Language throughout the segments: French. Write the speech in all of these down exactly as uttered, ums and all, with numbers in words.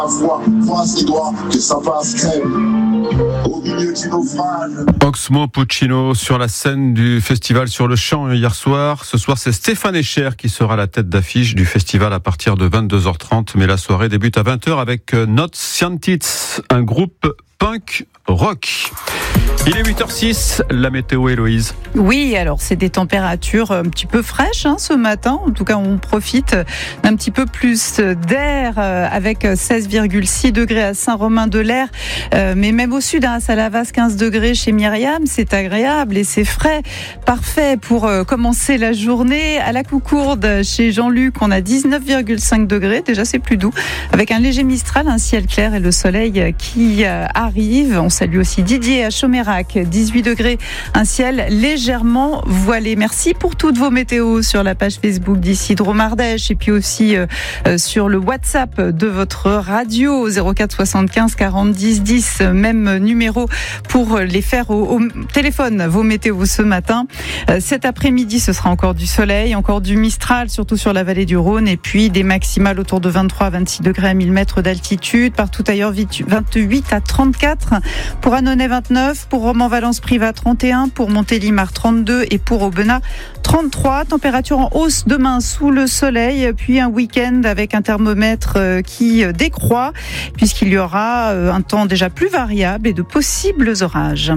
Oxmo Puccino sur la scène du festival Sur le Champ hier soir. Ce soir, c'est Stéphane Escher qui sera la tête d'affiche du festival à partir de vingt-deux heures trente. Mais la soirée débute à vingt heures avec Not Scientits, un groupe punk rock. Il est huit heures six, la météo, Héloïse. Oui, alors c'est des températures un petit peu fraîches hein, ce matin. En tout cas, on profite d'un petit peu plus d'air euh, avec seize virgule six degrés à Saint-Romain-de-l'Air. Euh, mais même au sud, hein, à Salavas, quinze degrés chez Myriam. C'est agréable et c'est frais. Parfait pour euh, commencer la journée. À la Coucourde, chez Jean-Luc, on a dix-neuf virgule cinq degrés. Déjà, c'est plus doux. Avec un léger mistral, un ciel clair et le soleil qui euh, arrive. On salue aussi Didier à Chomérac, dix-huit degrés, un ciel légèrement voilé. Merci pour toutes vos météos sur la page Facebook d'Isidro Mardèche et puis aussi euh, sur le WhatsApp de votre radio zéro quatre soixante-quinze quarante dix dix, même numéro pour les faire au, au téléphone, vos météos ce matin. Euh, cet après-midi, ce sera encore du soleil, encore du mistral, surtout sur la vallée du Rhône, et puis des maximales autour de vingt-trois à vingt-six degrés à mille mètres d'altitude. Partout ailleurs, vingt-huit à trente-quatre. Pour Annonay, vingt-neuf. Pour Romans-Valence-Privat, trente et un. Pour Montélimar, trente-deux. Et pour Aubenas, trente-trois. Température en hausse demain sous le soleil. Puis un week-end avec un thermomètre qui décroît, puisqu'il y aura un temps déjà plus variable et de possibles orages.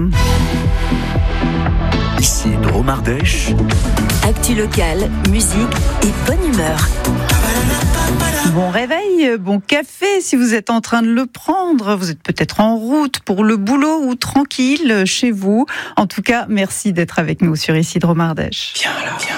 Ici Dromardèche. Actu locale, musique et bonne humeur. Bon réveil, bon café si vous êtes en train de le prendre. Vous êtes peut-être en route pour le boulot ou tranquille chez vous. En tout cas, merci d'être avec nous sur Ici Dromardèche. Viens là, viens.